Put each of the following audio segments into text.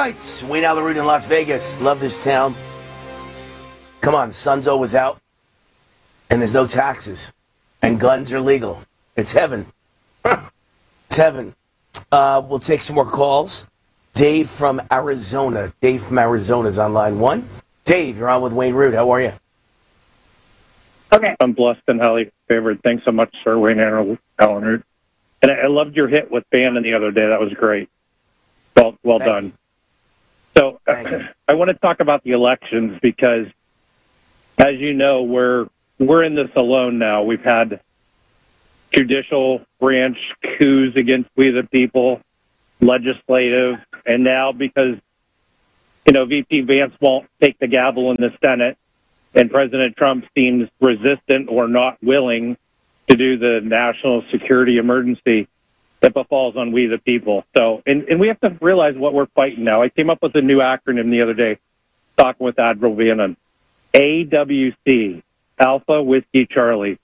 right, Wayne Allyn Root in Las Vegas. Love this town. Come on, the sun's always out, and there's no taxes, and guns are legal. It's heaven. It's heaven. We'll take some more calls. Dave from Arizona. Dave from Arizona is on line one. Dave, you're on with Wayne Root. How are you? Okay. I'm blessed and highly favored. Thanks so much, sir, Wayne Allyn Root. And I loved your hit with Bannon the other day. That was great. Well done. So I want to talk about the elections because, as you know, we're in this alone now. We've had judicial branch coups against we the people, legislative, and now because, VP Vance won't take the gavel in the Senate and President Trump seems resistant or not willing to do the national security emergency that befalls on we the people. So, and we have to realize what we're fighting now. I came up with a new acronym the other day, talking with Admiral Bannon. AWC, Alpha Whiskey Charlie,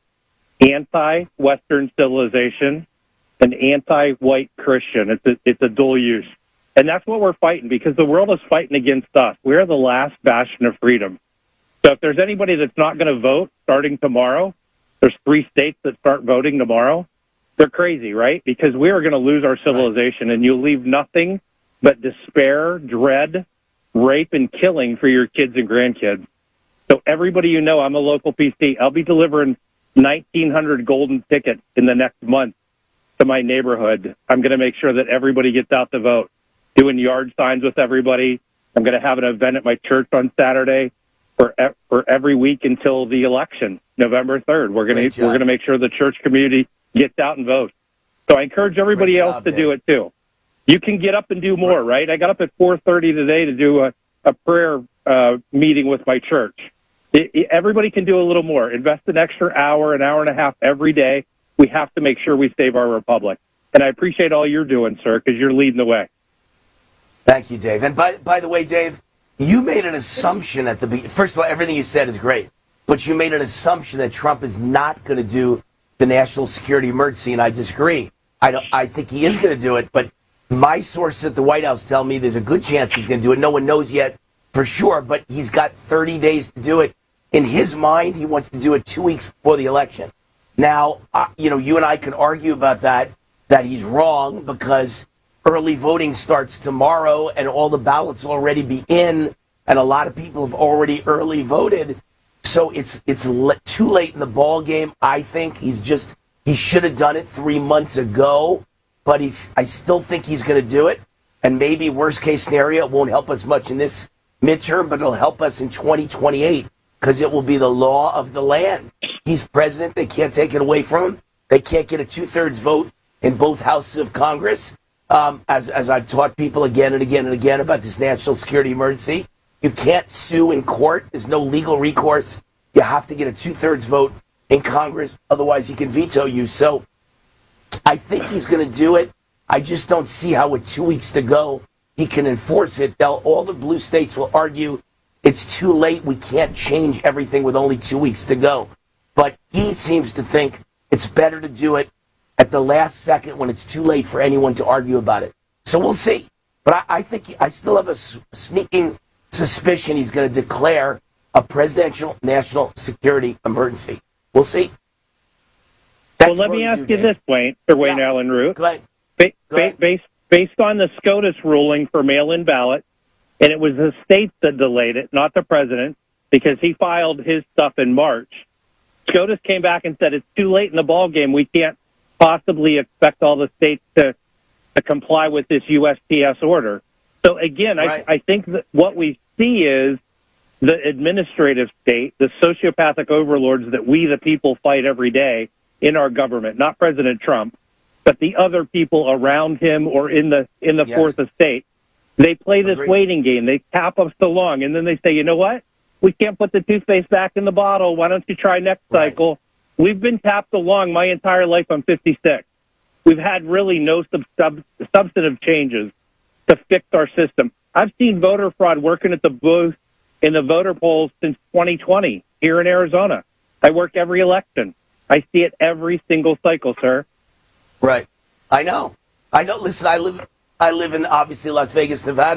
anti-Western civilization, and anti-white Christian. It's a dual use. And that's what we're fighting because the world is fighting against us. We're the last bastion of freedom. So if there's anybody that's not going to vote starting tomorrow, there's 3 states that start voting tomorrow. They're crazy, right? Because we are going to lose our civilization, and you'll leave nothing but despair, dread, rape, and killing for your kids and grandkids. So everybody I'm a local PC. I'll be delivering 1,900 golden tickets in the next month to my neighborhood. I'm going to make sure that everybody gets out to vote, doing yard signs with everybody. I'm going to have an event at my church on Saturday for every week until the election, November 3rd. We're going to make sure the church community gets out and votes. So I encourage everybody else to do it too. You can get up and do more, right? I got up at 4:30 today to do a prayer meeting with my church. Everybody can do a little more. Invest an extra hour, an hour and a half every day. We have to make sure we save our republic. And I appreciate all you're doing, sir, because you're leading the way. Thank you, Dave. And by the way, Dave, you made an assumption at the beginning. First of all, everything you said is great. But you made an assumption that Trump is not going to do the national security emergency, and I disagree. I think he is going to do it, but my sources at the White House tell me there's a good chance he's going to do it. No one knows yet for sure, but he's got 30 days to do it. In his mind, he wants to do it 2 weeks before the election. Now, you and I can argue about that he's wrong because early voting starts tomorrow and all the ballots will already be in, and a lot of people have already early voted. So it's too late in the ball game. I think he should have done it 3 months ago, but I still think he's going to do it. And maybe worst case scenario, it won't help us much in this midterm, but it'll help us in 2028 because it will be the law of the land. He's president. They can't take it away from him. They can't get a 2/3 vote in both houses of Congress. As I've taught people again and again and again about this national security emergency, you can't sue in court. There's no legal recourse. You have to get a 2/3 vote in Congress. Otherwise, he can veto you. So I think he's going to do it. I just don't see how with 2 weeks to go, he can enforce it. All the blue states will argue it's too late. We can't change everything with only 2 weeks to go. But he seems to think it's better to do it at the last second when it's too late for anyone to argue about it. So we'll see. But I think I still have a sneaking suspicion he's going to declare a presidential national security emergency. We'll see. Well, let me ask you this, Wayne Allyn Root. Go ahead. Based on the SCOTUS ruling for mail-in ballots, and it was the states that delayed it, not the president, because he filed his stuff in March. SCOTUS came back and said it's too late in the ballgame. We can't possibly expect all the states to comply with this USPS order. So again, right. I think that what we see is the administrative state, the sociopathic overlords that we the people fight every day in our government, not President Trump, but the other people around him or in the yes. fourth estate. They play this waiting game. They tap us so long, and then they say, you know what? We can't put the toothpaste back in the bottle. Why don't you try next cycle? We've been tapped along my entire life. I'm 56. We've had really no substantive changes to fix our system. I've seen voter fraud working at the booth in the voter polls since 2020 here in Arizona. I work every election. I see it every single cycle, sir. Right. I know. Listen, I live in, obviously, Las Vegas, Nevada.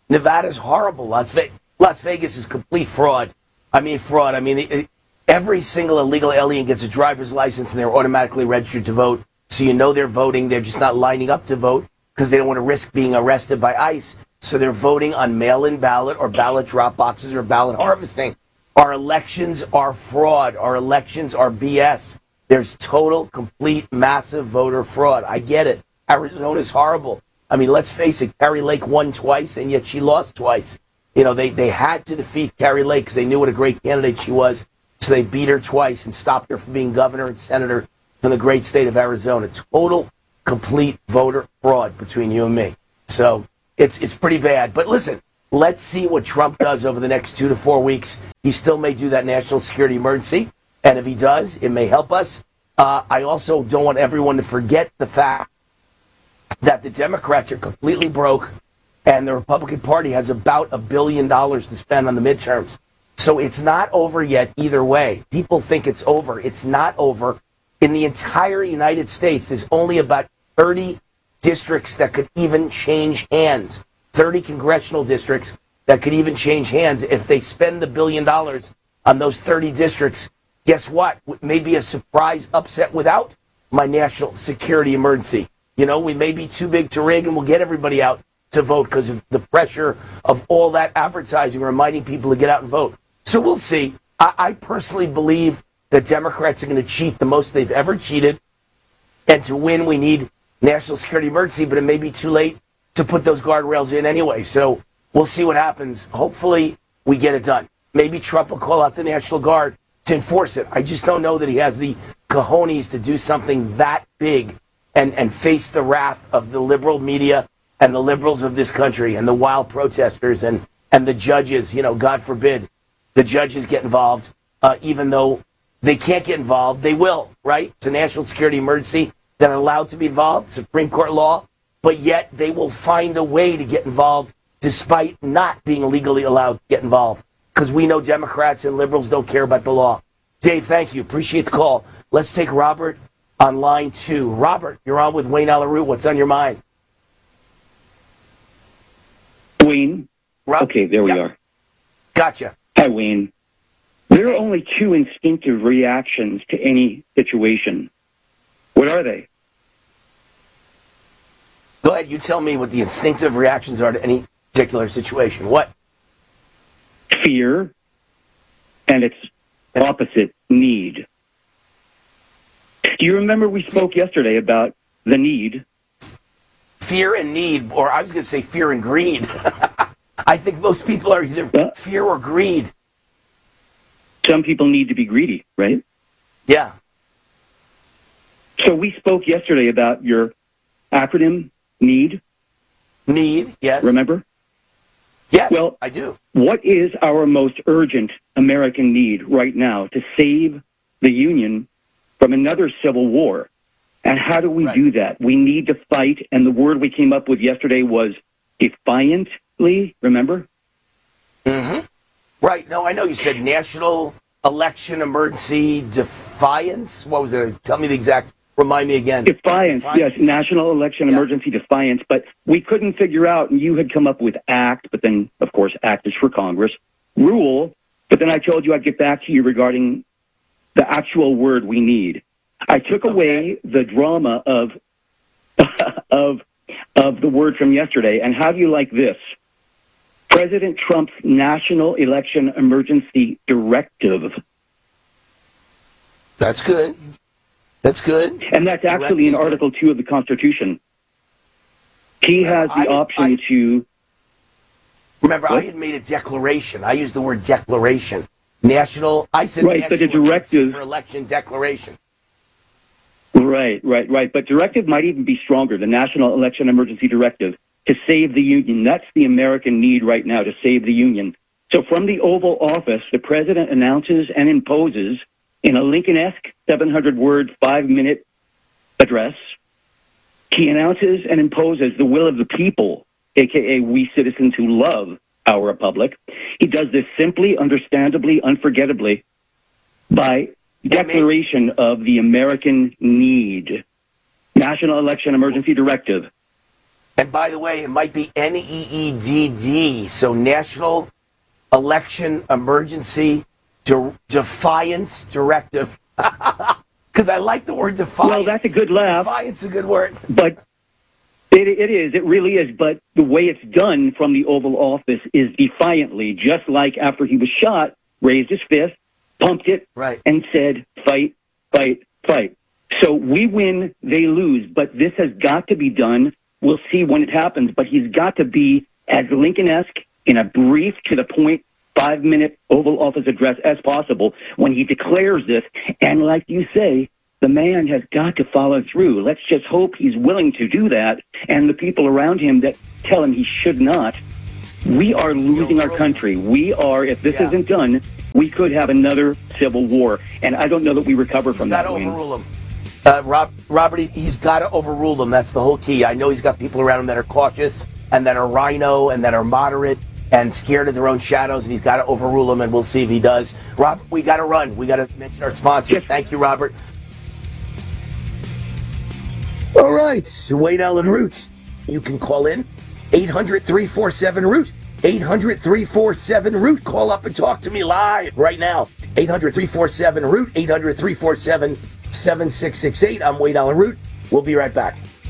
Nevada's horrible. Las Vegas is complete fraud. I mean, fraud. I mean, every single illegal alien gets a driver's license and they're automatically registered to vote. So you know they're voting. They're just not lining up to vote because they don't want to risk being arrested by ICE. So they're voting on mail-in ballot or ballot drop boxes or ballot harvesting. Our elections are fraud. Our elections are BS. There's total, complete, massive voter fraud. I get it. Arizona's horrible. I mean, let's face it, Carrie Lake won twice, and yet she lost twice. You know, they had to defeat Carrie Lake because they knew what a great candidate she was. So they beat her twice and stopped her from being governor and senator from the great state of Arizona. Total, complete voter fraud between you and me. So it's pretty bad. But listen, let's see what Trump does over the next 2 to 4 weeks. He still may do that national security emergency. And if he does, it may help us. I also don't want everyone to forget the fact that the Democrats are completely broke and the Republican Party has about $1 billion to spend on the midterms. So it's not over yet either way. People think it's over. It's not over. In the entire United States, there's only about 30 districts that could even change hands. 30 congressional districts that could even change hands. If they spend the $1 billion on those 30 districts, guess what? Maybe a surprise upset without my national security emergency. You know, we may be too big to rig and we'll get everybody out to vote because of the pressure of all that advertising reminding people to get out and vote. So we'll see. I personally believe that Democrats are going to cheat the most they've ever cheated. And to win, we need national security emergency, but it may be too late to put those guardrails in anyway. So we'll see what happens. Hopefully we get it done. Maybe Trump will call out the National Guard to enforce it. I just don't know that he has the cojones to do something that big and face the wrath of the liberal media and the liberals of this country and the wild protesters and the judges. You know, God forbid the judges get involved, even though they can't get involved. They will, right? It's a national security emergency that are allowed to be involved, Supreme Court law, but yet they will find a way to get involved despite not being legally allowed to get involved because we know Democrats and liberals don't care about the law. Dave, thank you. Appreciate the call. Let's take Robert on line 2. Robert, you're on with Wayne Allyn Root. What's on your mind? Wayne? Okay, there we are. Gotcha. Hi, Wayne. There are only 2 instinctive reactions to any situation. What are they? Go ahead. You tell me what the instinctive reactions are to any particular situation. What? Fear and its opposite, need. Do you remember we spoke yesterday about the need? Fear and need, or I was going to say fear and greed. I think most people are either fear or greed. Some people need to be greedy, right? Yeah. So we spoke yesterday about your acronym, NEED. Need, yes. Remember? Yes, well, I do. What is our most urgent American need right now to save the Union from another civil war? And how do we do that? We need to fight, and the word we came up with yesterday was defiantly, remember? Mm-hmm. Right. No, I know you said national election emergency defiance. What was it? Tell me the exact, remind me again. Defiance. Yes, national election emergency defiance. But we couldn't figure out, and you had come up with ACT, but then, of course, ACT is for Congress. Rule, but then I told you I'd get back to you regarding the actual word we need. I took away the drama of the word from yesterday, and how do you like this? President Trump's National Election Emergency Directive. That's good. That's good. And that's actually in Article 2 of the Constitution. He has the option to... Remember, I had made a declaration. I used the word declaration. National... I said right, but the directive... for election declaration. Right. But directive might even be stronger, the National Election Emergency Directive, to save the Union. That's the American need right now, to save the Union. So from the Oval Office, the president announces and imposes in a Lincoln-esque 700-word, 5-minute address, he announces and imposes the will of the people, a.k.a. we citizens who love our republic. He does this simply, understandably, unforgettably, by declaration of the American need. National Election Emergency Directive. And by the way, it might be NEEDD, so National Election Emergency Defiance Directive. Because I like the word defiance. Well, that's a good laugh. Defiance is a good word. But it is. It really is. But the way it's done from the Oval Office is defiantly, just like after he was shot, raised his fist, pumped it, Right. and said, fight, fight, fight. So we win, they lose. But this has got to be done. We'll see when it happens. But he's got to be as Lincoln-esque in a brief, to the point, 5-minute Oval Office address as possible when he declares this. And like you say, the man has got to follow through. Let's just hope he's willing to do that. And the people around him that tell him he should not. We are losing our country. We are, if this isn't done, we could have another civil war. And I don't know that we recover from that. Got to overrule him. Robert, he's got to overrule them. That's the whole key. I know he's got people around him that are cautious and that are rhino and that are moderate and scared of their own shadows, and he's got to overrule them, and we'll see if he does. Rob, we got to run. We got to mention our sponsors. Yes. Thank you, Robert. All right, Wayne Allen Roots. You can call in 800-347-ROOT. 800-347-ROOT. Call up and talk to me live right now. 800-347-ROOT. 800-347-7668. I'm Wayne Allen Root. We'll be right back.